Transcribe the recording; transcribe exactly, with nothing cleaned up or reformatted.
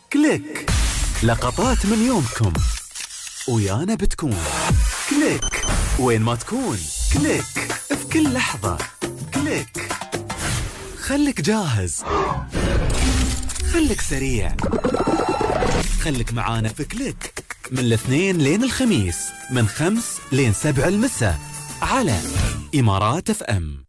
كليك، لقطات من يومكم ويانا بتكون. كليك وين ما تكون. كليك في كل لحظة. كليك خليك جاهز، خليك سريع، خليك معانا في كليك من الاثنين لين الخميس من خمس لين سبع المساء على إمارات اف ام.